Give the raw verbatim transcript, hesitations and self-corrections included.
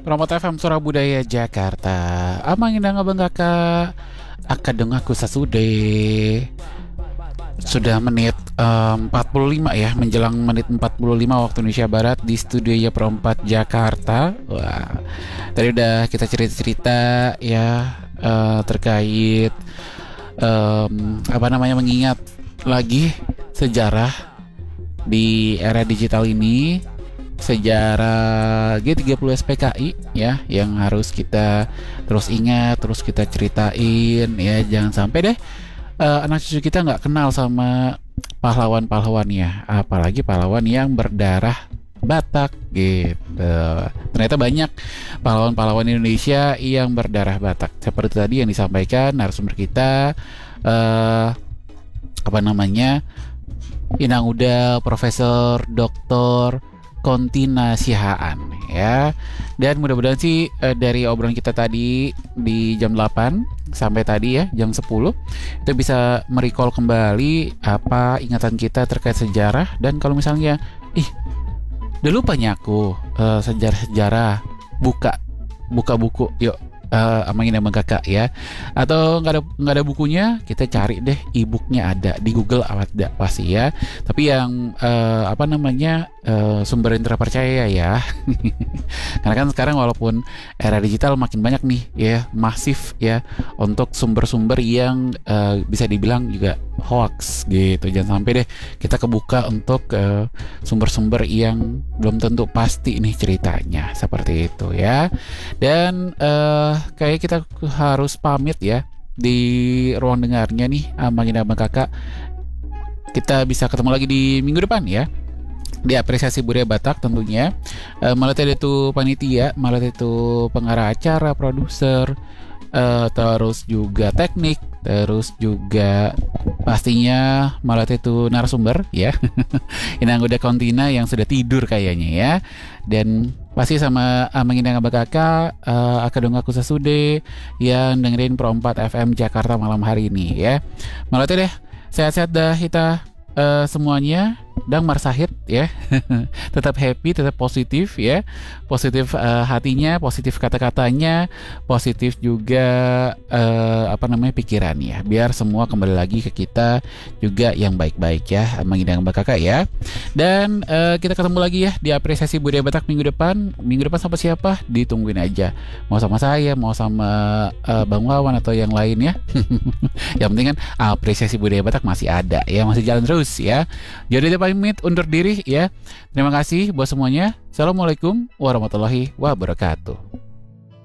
Promote F M Surah Budaya Jakarta. Amang indang abang kakak. Akadeng aku sasude. Sudah menit eh, empat puluh lima ya, menjelang menit empat puluh lima waktu Indonesia Barat di studio ya Perempat Jakarta. Wah, tadi udah kita cerita-cerita ya eh, terkait em, apa namanya mengingat lagi sejarah di era digital ini, sejarah G tiga puluh S P K I ya yang harus kita terus ingat, terus kita ceritain ya, jangan sampai deh uh, anak cucu kita nggak kenal sama pahlawan-pahlawannya, apalagi pahlawan yang berdarah Batak gitu. Ternyata banyak pahlawan-pahlawan Indonesia yang berdarah Batak. Seperti tadi yang disampaikan narasumber kita, uh, apa namanya, Inang Uda Profesor Doktor Kontina Sihaan ya. Dan mudah-mudahan sih eh, dari obrolan kita tadi di jam delapan sampai tadi ya jam sepuluh itu bisa merecall kembali apa ingatan kita terkait sejarah. Dan kalau misalnya ih udah lupa nyaku eh, sejarah-sejarah, buka buka buku yuk, uh, amangin sama kakak ya. Atau nggak ada nggak ada bukunya, kita cari deh e-booknya, ada di Google ada pasti ya. Tapi yang uh, apa namanya uh, sumber yang terpercaya ya. Karena kan sekarang walaupun era digital makin banyak nih ya, masif ya untuk sumber-sumber yang uh, bisa dibilang juga hoax gitu. Jangan sampai deh kita kebuka untuk uh, sumber-sumber yang belum tentu pasti nih ceritanya, seperti itu ya. Dan uh, kayak kita harus pamit ya di ruang dengarnya nih, Amang dan Abang Kakak. Kita bisa ketemu lagi di minggu depan ya, di Apresiasi Budaya Batak tentunya. uh, Malah itu panitia, malah itu pengarah acara, produser, uh, terus juga teknik, terus juga pastinya malah itu narasumber ya. Inang Uda Kontina yang sudah tidur kayaknya ya. Dan pasti sama Amang Indang Abang Kakak, uh, Akadeng aku sasude yang dengerin Pro empat F M Jakarta malam hari ini ya. Malah deh sehat-sehat dah kita uh, semuanya. Dan Marsahid ya. Tetap happy, tetap positif ya. Positif uh, hatinya, positif kata-katanya, positif juga uh, apa namanya pikirannya. Biar semua kembali lagi ke kita juga yang baik-baik ya, mengidang Mbak Kakak ya. Dan uh, kita ketemu lagi ya di Apresiasi Budaya Batak minggu depan. Minggu depan sama siapa? Ditungguin aja. Mau sama saya, mau sama uh, Bang Wawan atau yang lain ya. Yang penting kan Apresiasi Budaya Batak masih ada ya, masih jalan terus ya. Jadi pamit undur diri ya. Terima kasih buat semuanya. Assalamualaikum warahmatullahi wabarakatuh.